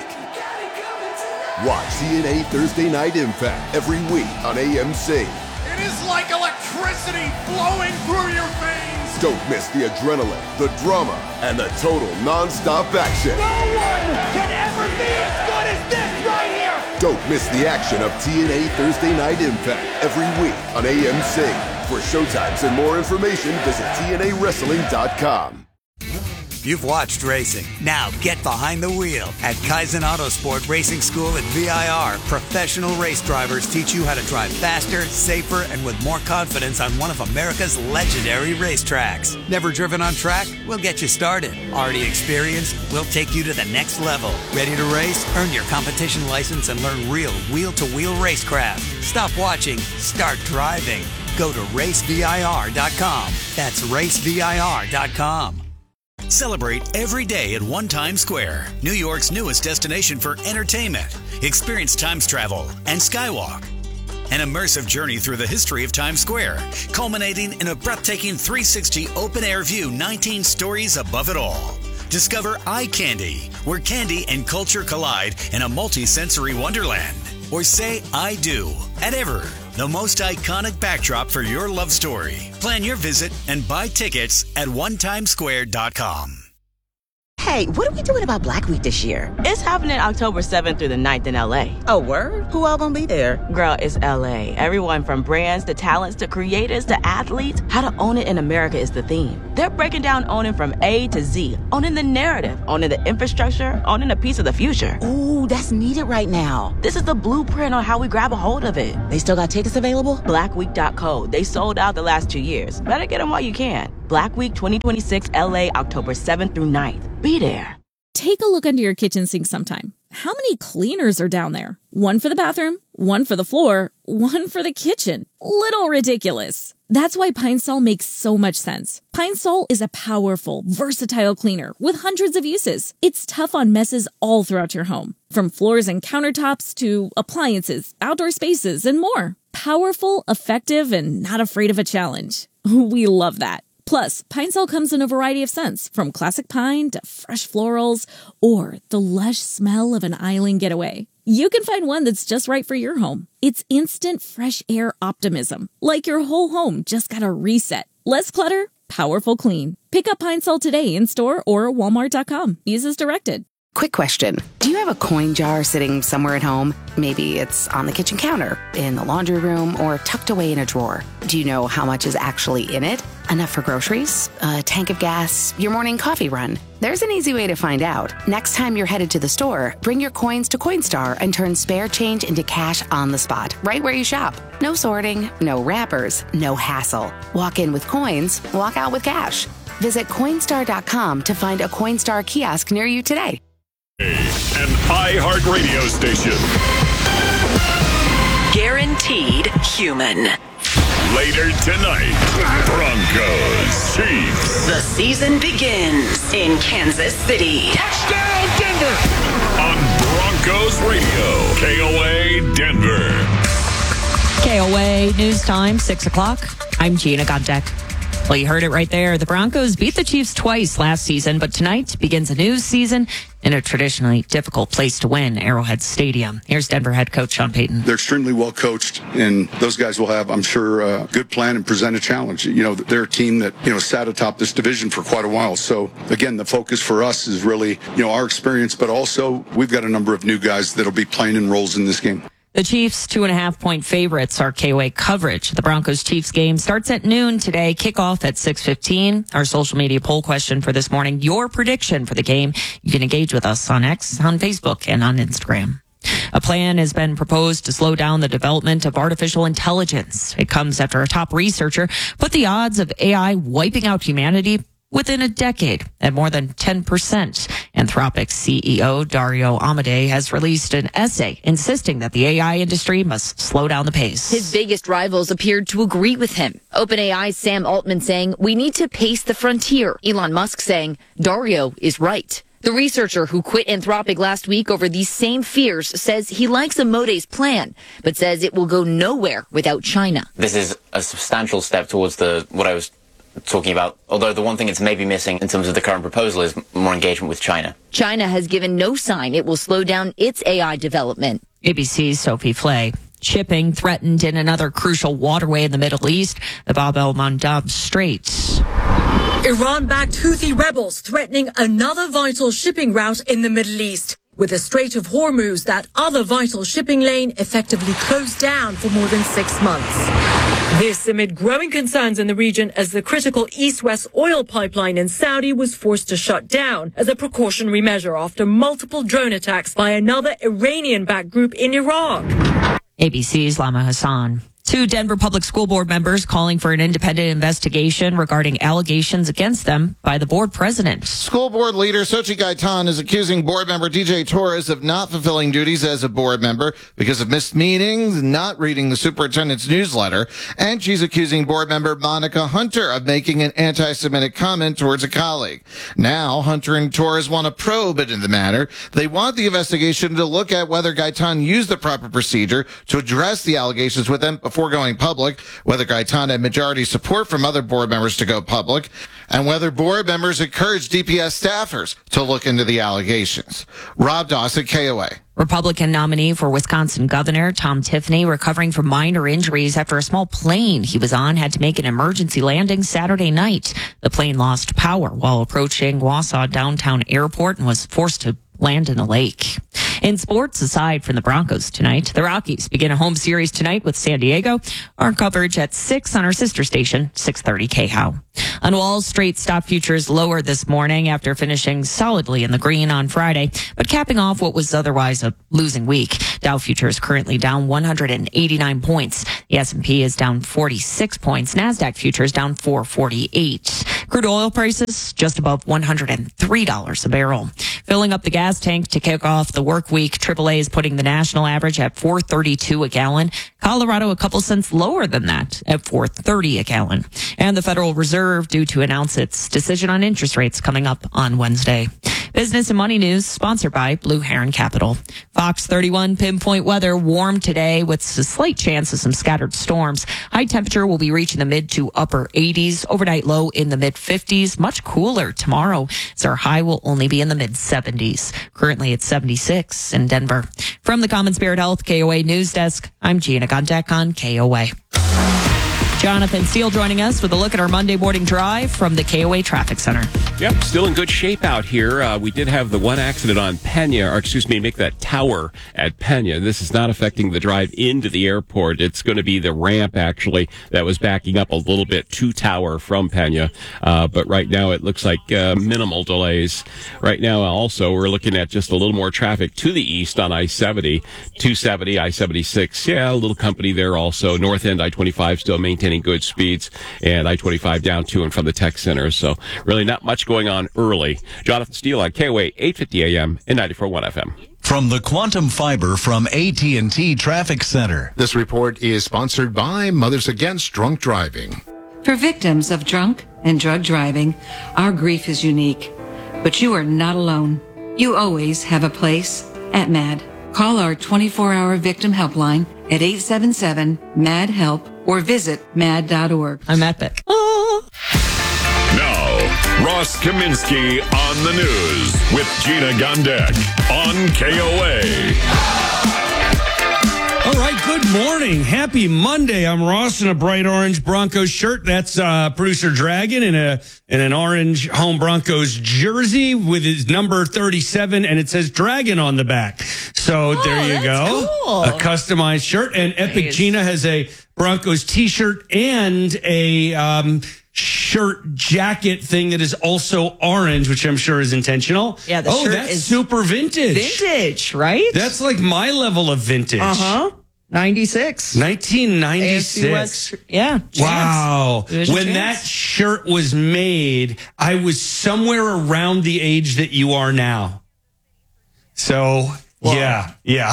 Watch T N A Thursday Night Impact every week on A M C. It is like electricity flowing through your veins. Don't miss the adrenaline, the drama, and the total non-stop action. No one can ever be as good as this right here. Don't miss the action of T N A Thursday Night Impact every week on A M C. For showtimes and more information, visit T N A wrestling dot com. You've watched racing. Now get behind the wheel. At Kaizen Autosport Racing School at V I R, professional race drivers teach you how to drive faster, safer, and with more confidence on one of America's legendary racetracks. Never driven on track? We'll get you started. Already experienced? We'll take you to the next level. Ready to race? Earn your competition license and learn real wheel-to-wheel racecraft. Stop watching. Start driving. Go to race V I R dot com. That's race V I R dot com. Celebrate every day at One Times Square, New York's newest destination for entertainment. Experience Times travel and Skywalk. An immersive journey through the history of Times Square, culminating in a breathtaking three sixty open-air view, nineteen stories above it all. Discover Eye Candy, where candy and culture collide in a multi-sensory wonderland. Or say I do at Ever, the most iconic backdrop for your love story. Plan your visit and buy tickets at one times square dot com. Hey, what are we doing about Black Week this year? It's happening October seventh through the ninth in L A. Oh, word? Who all gonna be there? Girl, it's L A. Everyone from brands to talents to creators to athletes, how to own it in America is the theme. They're breaking down owning from A to Z, owning the narrative, owning the infrastructure, owning a piece of the future. Ooh, that's needed right now. This is the blueprint on how we grab a hold of it. They still got tickets available? black week dot co. They sold out the last two years. Better get them while you can. Black Week twenty twenty-six L A, October seventh through ninth. Be there. Take a look under your kitchen sink sometime. How many cleaners are down there? One for the bathroom, one for the floor, one for the kitchen. Little ridiculous. That's why Pine Sol makes so much sense. Pine Sol is a powerful, versatile cleaner with hundreds of uses. It's tough on messes all throughout your home, from floors and countertops to appliances, outdoor spaces, and more. Powerful, effective, and not afraid of a challenge. We love that. Plus, Pine Sol comes in a variety of scents, from classic pine to fresh florals, or the lush smell of an island getaway. You can find one that's just right for your home. It's instant fresh air optimism, like your whole home just got a reset. Less clutter, powerful clean. Pick up Pine Sol today in store or walmart dot com. Use as directed. Quick question. Do you have a coin jar sitting somewhere at home? Maybe it's on the kitchen counter, in the laundry room, or tucked away in a drawer. Do you know how much is actually in it? Enough for groceries? A tank of gas? Your morning coffee run? There's an easy way to find out. Next time you're headed to the store, bring your coins to Coinstar and turn spare change into cash on the spot, right where you shop. No sorting, no wrappers, no hassle. Walk in with coins, walk out with cash. Visit Coinstar dot com to find a Coinstar kiosk near you today. An iHeartRadio station. Guaranteed human. Later tonight, Broncos Chiefs. The season begins in Kansas City. Touchdown Denver! On Broncos Radio, K O A Denver. K O A News Time, six o'clock. I'm Gina Goddeck. Well, you heard it right there. The Broncos beat the Chiefs twice last season, but tonight begins a new season in a traditionally difficult place to win, Arrowhead Stadium. Here's Denver head coach Sean Payton. They're extremely well coached, and those guys will have, I'm sure, a good plan and present a challenge. You know, they're a team that, you know, sat atop this division for quite a while. So, again, the focus for us is really, you know, our experience, but also we've got a number of new guys that'll be playing in roles in this game. The Chiefs, two and a half point favorites, are K O A coverage. The Broncos-Chiefs game starts at noon today, kickoff at six fifteen. Our social media poll question for this morning, your prediction for the game. You can engage with us on X, on Facebook, and on Instagram. A plan has been proposed to slow down the development of artificial intelligence. It comes after a top researcher put the odds of A I wiping out humanity within a decade at more than ten percent. Anthropic's C E O Dario Amodei has released an essay insisting that the A I industry must slow down the pace. His biggest rivals appeared to agree with him. OpenAI's Sam Altman saying, we need to pace the frontier. Elon Musk saying, Dario is right. The researcher who quit Anthropic last week over these same fears says he likes Amodei's plan, but says it will go nowhere without China. This is a substantial step towards the what I was talking about, although the one thing it's maybe missing in terms of the current proposal is more engagement with China. China has given no sign it will slow down its A I development. A B C's Sophie Flay. Shipping threatened in another crucial waterway in the Middle East, the Bab el-Mandab Strait. Iran-backed Houthi rebels threatening another vital shipping route in the Middle East, with the Strait of Hormuz, that other vital shipping lane, effectively closed down for more than six months. This amid growing concerns in the region as the critical east-west oil pipeline in Saudi was forced to shut down as a precautionary measure after multiple drone attacks by another Iranian-backed group in Iraq. A B C's Lama Hassan. Two Denver Public School Board members calling for an independent investigation regarding allegations against them by the board president. School board leader Xochitl Gaitan is accusing board member D J Torres of not fulfilling duties as a board member because of missed meetings, not reading the superintendent's newsletter, and she's accusing board member Monica Hunter of making an anti-Semitic comment towards a colleague. Now, Hunter and Torres want to probe into the matter. They want the investigation to look at whether Gaitan used the proper procedure to address the allegations with them before before going public, whether Gaitan had majority support from other board members to go public, and whether board members encouraged D P S staffers to look into the allegations. Rob Dawson, K O A. Republican nominee for Wisconsin Governor Tom Tiffany recovering from minor injuries after a small plane he was on had to make an emergency landing Saturday night. The plane lost power while approaching Wausau Downtown Airport and was forced to land in a lake. In sports, aside from the Broncos tonight, the Rockies begin a home series tonight with San Diego. Our coverage at six on our sister station, six thirty K H O W. On Wall Street, stock futures lower this morning after finishing solidly in the green on Friday, but capping off what was otherwise a losing week. Dow futures currently down one hundred eighty-nine points. The S and P is down forty-six points. NASDAQ futures down four forty-eight. Crude oil prices just above one hundred three dollars a barrel. Filling up the gas tank to kick off the work week, triple A is putting the national average at four thirty-two a gallon. Colorado a couple cents lower than that at four thirty a gallon. And the Federal Reserve due to announce its decision on interest rates coming up on Wednesday. Business and money news sponsored by Blue Heron Capital. Fox thirty-one pinpoint weather warm today with a slight chance of some scattered storms. High temperature will be reaching the mid to upper eighties. Overnight low in the mid fifties. Much cooler tomorrow as our high will only be in the mid seventies. Currently at seventy-six in Denver. From the Common Spirit Health K O A News Desk, I'm Gina Gondek on K O A. Jonathan Steele joining us with a look at our Monday morning drive from the K O A Traffic Center. Yep, still in good shape out here. Uh, we did have the one accident on Pena, or excuse me, make that tower at Pena. This is not affecting the drive into the airport. It's going to be the ramp, actually, that was backing up a little bit to Tower from Pena. Uh, but right now it looks like uh, minimal delays. Right now also we're looking at just a little more traffic to the east on I seventy, two seventy, I seventy-six. Yeah, a little company there also. North End I twenty-five still maintaining good speeds, and I twenty-five down to and from the tech center. So really not much going on early. Jonathan Steele on K O A eight fifty A M and ninety-four point one F M. From the Quantum Fiber from A T and T Traffic Center. This report is sponsored by Mothers Against Drunk Driving. For victims of drunk and drug driving, our grief is unique. But you are not alone. You always have a place at MAD. Call our twenty-four hour victim helpline at eight seven seven, M A D, HELP or visit mad dot org. I'm epic. Oh. Now, Ross Kaminsky on the news with Gina Gondek on K O A. All right, good morning. Happy Monday. I'm Ross in a bright orange Broncos shirt. That's uh, producer Dragon in a in an orange home Broncos jersey with his number thirty-seven, and it says Dragon on the back. So oh, there you go. Cool. A customized shirt. And Epic nice. Gina has a Broncos t-shirt and a um, shirt jacket thing that is also orange, which I'm sure is intentional. Yeah, the oh, shirt that's is super vintage. Vintage, right? That's like my level of vintage. Uh-huh. ninety-six. nineteen ninety-six. Yeah. Wow. When chance. That shirt was made, I was somewhere around the age that you are now. So... Whoa. Yeah, yeah.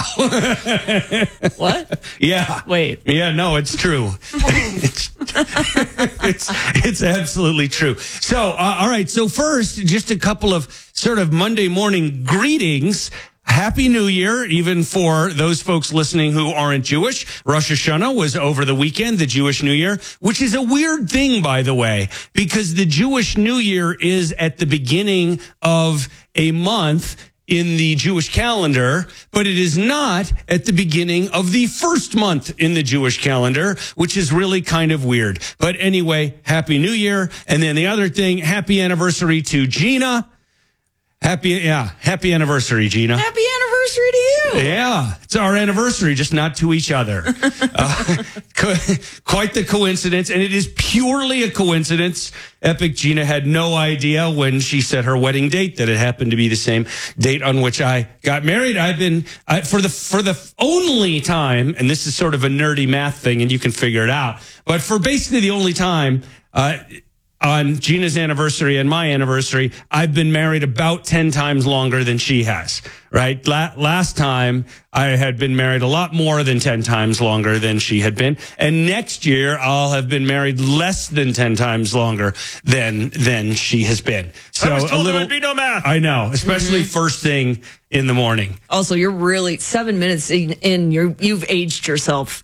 What? Yeah. Wait. Yeah, no, it's true. it's, it's it's absolutely true. So, uh, all right. So first, just a couple of sort of Monday morning greetings. Happy New Year, even for those folks listening who aren't Jewish. Rosh Hashanah was over the weekend, the Jewish New Year, which is a weird thing, by the way, because the Jewish New Year is at the beginning of a month in the Jewish calendar, but it is not at the beginning of the first month in the Jewish calendar, which is really kind of weird. But anyway, Happy New Year. And then the other thing, happy anniversary to Gina. Happy, yeah, happy anniversary, Gina. Happy anniversary to you. Yeah, it's our anniversary, just not to each other. uh, quite the coincidence, and it is purely a coincidence. Epic Gina had no idea when she set her wedding date that it happened to be the same date on which I got married. I've been, I, for the for the only time, and this is sort of a nerdy math thing, and you can figure it out, but for basically the only time, uh, on Gina's anniversary and my anniversary, I've been married about ten times longer than she has, right? La- last time I had been married a lot more than ten times longer than she had been. And next year I'll have been married less than ten times longer than, than she has been. So I was told a little, there would be no math. I know, especially Mm-hmm. first thing in the morning. Also, you're really seven minutes in, in you're, you've aged yourself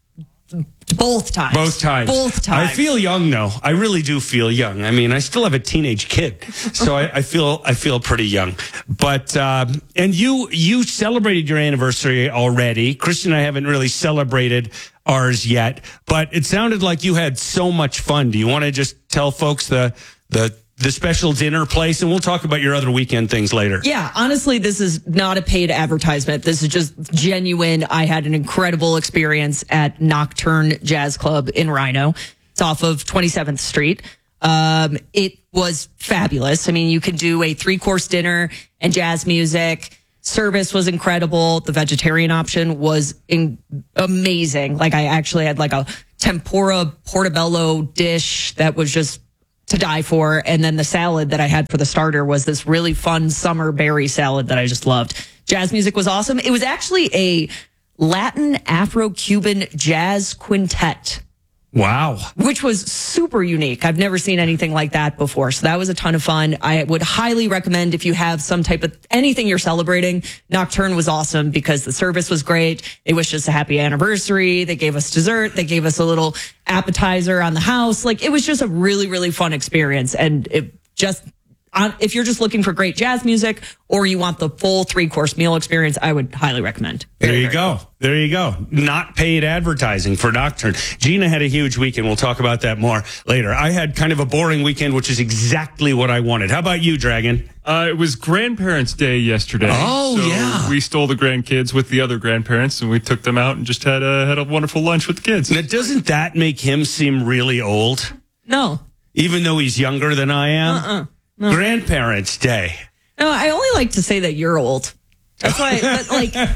Both times. Both times. Both times. I feel young, though. I really do feel young. I mean, I still have a teenage kid, so I, I feel I feel pretty young. But uh, and you you celebrated your anniversary already. Christian and I haven't really celebrated ours yet, but it sounded like you had so much fun. Do you want to just tell folks the the the special dinner place, and we'll talk about your other weekend things later. Yeah, honestly, this is not a paid advertisement. This is just genuine. I had an incredible experience at Nocturne Jazz Club in Rhino. It's off of twenty-seventh Street. Um, it was fabulous. I mean, you can do a three-course dinner and jazz music. Service was incredible. The vegetarian option was in- amazing. Like, I actually had like a tempura portobello dish that was just to die for. And then the salad that I had for the starter was this really fun summer berry salad that I just loved. Jazz music was awesome. It was actually a Latin Afro-Cuban jazz quintet. Wow. Which was super unique. I've never seen anything like that before. So that was a ton of fun. I would highly recommend if you have some type of anything you're celebrating. Nocturne was awesome because the service was great. They wished us a happy anniversary. They gave us dessert. They gave us a little appetizer on the house. Like, it was just a really, really fun experience. And it just, on, if you're just looking for great jazz music or you want the full three course meal experience, I would highly recommend. There you go. There you go. Not paid advertising for Nocturne. Gina had a huge weekend. We'll talk about that more later. I had kind of a boring weekend, which is exactly what I wanted. How about you, Dragon? Uh, it was Grandparents' Day yesterday. Oh, so yeah. We stole the grandkids with the other grandparents, and we took them out and just had a, had a wonderful lunch with the kids. Now, doesn't that make him seem really old? No. Even though he's younger than I am? Uh-uh. No. Grandparents' Day. No, I only like to say that you're old. That's why, but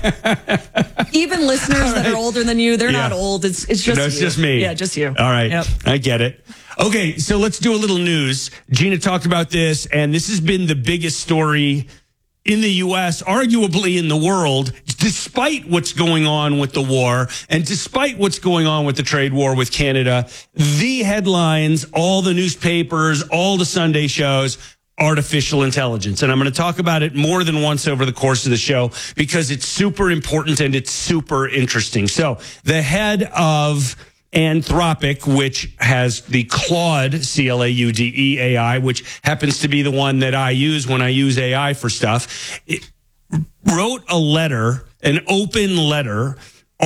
like, even listeners that are older than you, they're Yeah. not old. It's it's just no, it's you. just me. Yeah, just you. All right. Yep. I get it. Okay, so let's do a little news. Gina talked about this, and this has been the biggest story in the U S, arguably in the world, despite what's going on with the war and despite what's going on with the trade war with Canada. The headlines, all the newspapers, all the Sunday shows, artificial intelligence. And I'm going to talk about it more than once over the course of the show because it's super important and it's super interesting. So the head of Anthropic, which has the Claude, C L A U D E A I, which happens to be the one that I use when I use A I for stuff, it wrote a letter, an open letter,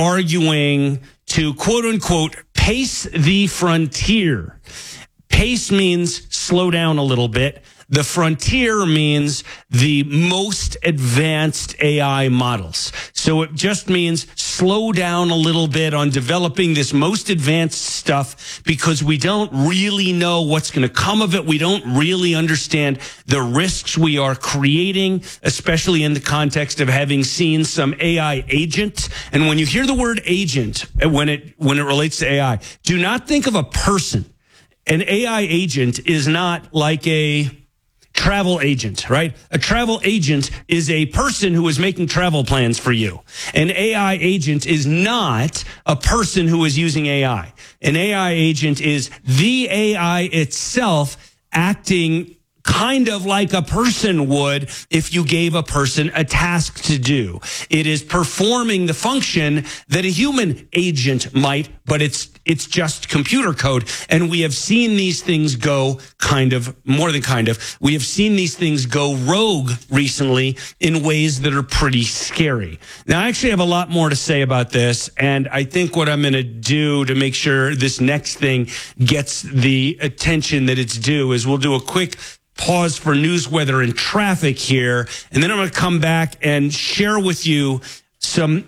arguing to, quote unquote, pace the frontier. Pace means slow down a little bit. The frontier means the most advanced A I models. So it just means slow down a little bit on developing this most advanced stuff because we don't really know what's going to come of it. We don't really understand the risks we are creating, especially in the context of having seen some A I agent. And when you hear the word agent, when it, when it relates to A I, do not think of a person. An A I agent is not like a travel agent, right? A travel agent is a person who is making travel plans for you. An A I agent is not a person who is using A I. An A I agent is the A I itself acting kind of like a person would if you gave a person a task to do. It is performing the function that a human agent might, but it's it's just computer code. And we have seen these things go kind of, more than kind of, we have seen these things go rogue recently in ways that are pretty scary. Now, I actually have a lot more to say about this, and I think what I'm going to do to make sure this next thing gets the attention that it's due is we'll do a quick pause for news, weather, and traffic here. And then I'm going to come back and share with you some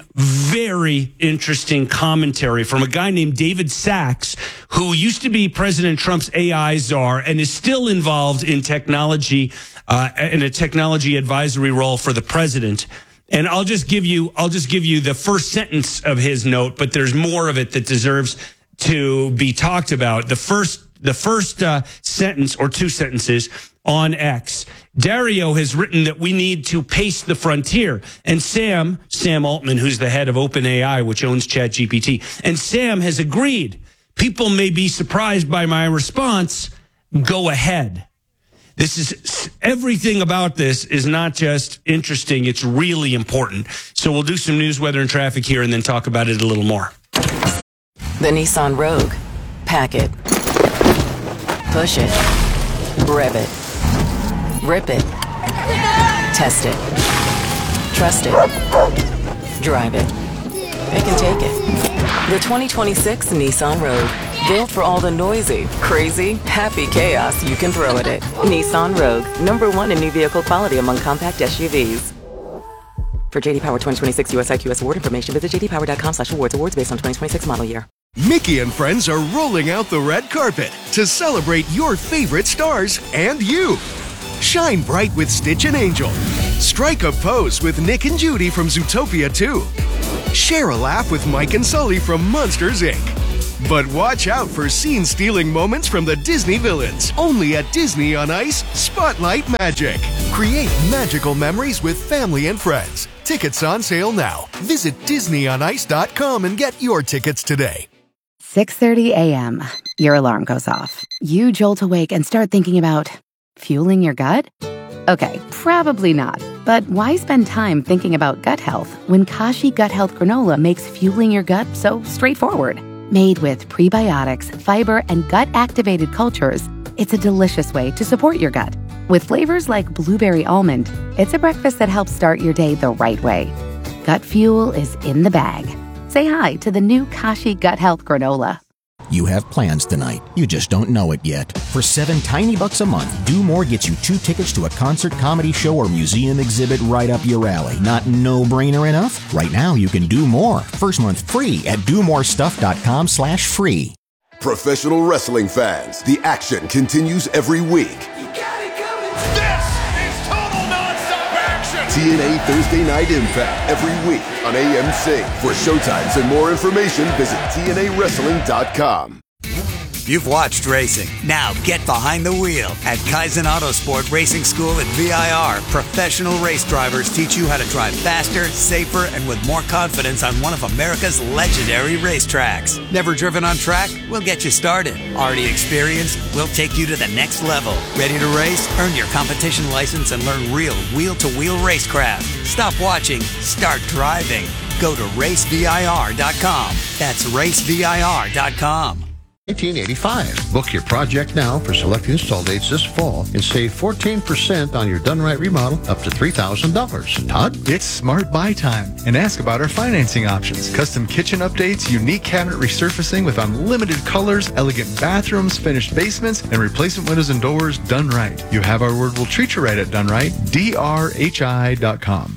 very interesting commentary from a guy named David Sachs, who used to be President Trump's A I czar and is still involved in technology, uh, in a technology advisory role for the president. And I'll just give you, I'll just give you the first sentence of his note, but there's more of it that deserves to be talked about. The first, the first uh, sentence or two sentences on X. Dario has written that we need to pace the frontier. And Sam, Sam Altman, who's the head of OpenAI, which owns ChatGPT, and Sam has agreed. People may be surprised by my response. Go ahead. This is, everything about this is not just interesting. It's really important. So we'll do some news, weather, and traffic here and then talk about it a little more. The Nissan Rogue. Pack it. Push it. Rev it. Rip it. Test it. Trust it. Drive it. It can take it. The twenty twenty-six Nissan Rogue. Built for all the noisy, crazy, happy chaos you can throw at it. Nissan Rogue. Number one in new vehicle quality among compact S U Vs. For J D Power twenty twenty-six U S I Q S award information, visit j d power dot com slash awards. Awards based on twenty twenty-six model year. Mickey and friends are rolling out the red carpet to celebrate your favorite stars and you. Shine bright with Stitch and Angel. Strike a pose with Nick and Judy from Zootopia two. Share a laugh with Mike and Sully from Monsters, Incorporated. But watch out for scene-stealing moments from the Disney villains. Only at Disney on Ice, Spotlight Magic. Create magical memories with family and friends. Tickets on sale now. Visit disney on ice dot com and get your tickets today. six thirty a.m. Your alarm goes off. You jolt awake and start thinking about fueling your gut? Okay, probably not. But why spend time thinking about gut health when Kashi Gut Health Granola makes fueling your gut so straightforward? Made with prebiotics, fiber, and gut-activated cultures, it's a delicious way to support your gut. With flavors like blueberry almond, it's a breakfast that helps start your day the right way. Gut fuel is in the bag. Say hi to the new Kashi Gut Health Granola. You have plans tonight. You just don't know it yet. For seven tiny bucks a month, Do More gets you two tickets to a concert, comedy show, or museum exhibit right up your alley. Not no-brainer enough? Right now, you can do more. First month free at do more stuff dot com slash free. Professional wrestling fans, the action continues every week. T N A Thursday Night Impact every week on A M C. For showtimes and more information, visit T N A wrestling dot com. You've watched racing. Now get behind the wheel at Kaizen Autosport Racing School at V I R. Professional race drivers teach you how to drive faster, safer, and with more confidence on one of America's legendary racetracks. Never driven on track? We'll get you started. Already experienced? We'll take you to the next level. Ready to race? Earn your competition license and learn real wheel-to-wheel racecraft. Stop watching. Start driving. Go to race V I R dot com. That's race V I R dot com. nineteen eighty-five. Book your project now for select install dates this fall and save fourteen percent on your done right remodel up to three thousand dollars. Todd? It's smart buy time and ask about our financing options. Custom kitchen updates, unique cabinet resurfacing with unlimited colors, elegant bathrooms, finished basements, and replacement windows and doors done right. You have our word, we'll treat you right at Done Right. D R H I dot com.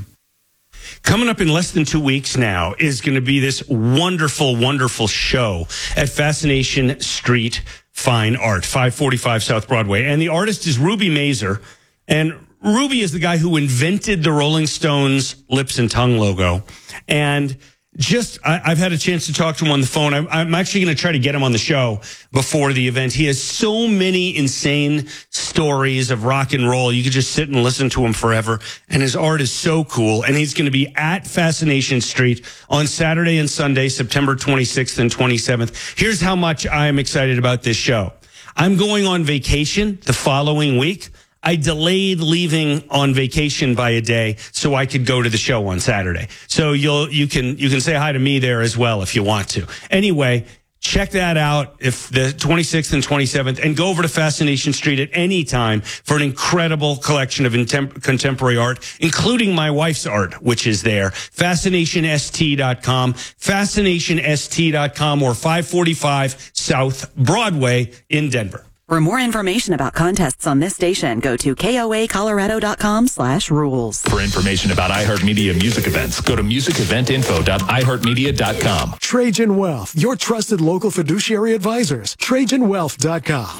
Coming up in less than two weeks now is going to be this wonderful, wonderful show at Fascination Street Fine Art, five forty-five South Broadway. And the artist is Ruby Mazer. And Ruby is the guy who invented the Rolling Stones lips and tongue logo. And just, I, I've had a chance to talk to him on the phone. I'm, I'm actually going to try to get him on the show before the event. He has so many insane stories of rock and roll. You could just sit and listen to him forever. And his art is so cool. And he's going to be at Fascination Street on Saturday and Sunday, September twenty-sixth and twenty-seventh. Here's how much I'm excited about this show. I'm going on vacation the following week. I delayed leaving on vacation by a day so I could go to the show on Saturday. So you'll, you can, you can say hi to me there as well if you want to. Anyway, check that out if the twenty-sixth and twenty-seventh, and go over to Fascination Street at any time for an incredible collection of intem- contemporary art, including my wife's art, which is there. fascination S T dot com, fascination S T dot com, or five forty-five South Broadway in Denver. For more information about contests on this station, go to K O A Colorado dot com slash rules. For information about iHeartMedia music events, go to music event info dot i heart media dot com. Trajan Wealth, your trusted local fiduciary advisors. Trajan Wealth dot com.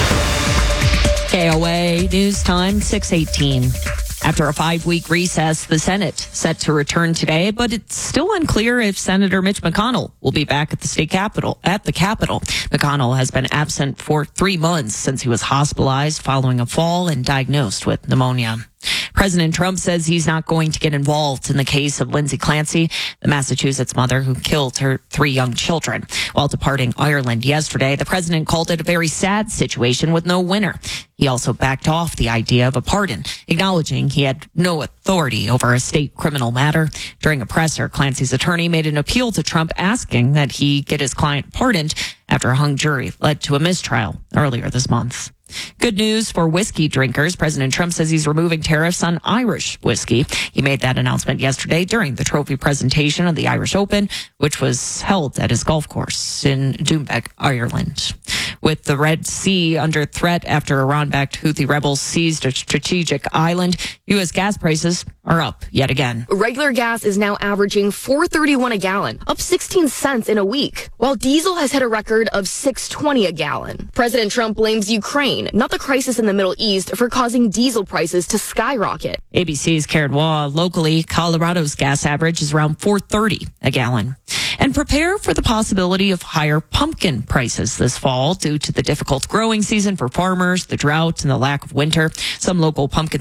K O A News Time, six eighteen. After a five-week recess, the Senate set to return today, but it's still unclear if Senator Mitch McConnell will be back at the state capitol. At the Capitol, McConnell has been absent for three months since he was hospitalized following a fall and diagnosed with pneumonia. President Trump says he's not going to get involved in the case of Lindsay Clancy, the Massachusetts mother who killed her three young children. While departing Ireland yesterday, the president called it a very sad situation with no winner. He also backed off the idea of a pardon, acknowledging he had no authority over a state criminal matter. During a presser, Clancy's attorney made an appeal to Trump asking that he get his client pardoned after a hung jury led to a mistrial earlier this month. Good news for whiskey drinkers. President Trump says he's removing tariffs on Irish whiskey. He made that announcement yesterday during the trophy presentation of the Irish Open, which was held at his golf course in Doonbeg, Ireland. With the Red Sea under threat after Iran-backed Houthi rebels seized a strategic island, U S gas prices are up yet again. Regular gas is now averaging four dollars and thirty-one cents a gallon, up sixteen cents in a week, while diesel has hit a record of six dollars and twenty cents a gallon. President Trump blames Ukraine, not the crisis in the Middle East, for causing diesel prices to skyrocket. A B C's Karen Waugh. Locally, Colorado's gas average is around four dollars and thirty cents a gallon. And prepare for the possibility of higher pumpkin prices this fall due to the difficult growing season for farmers, the drought, and the lack of winter. Some local pumpkin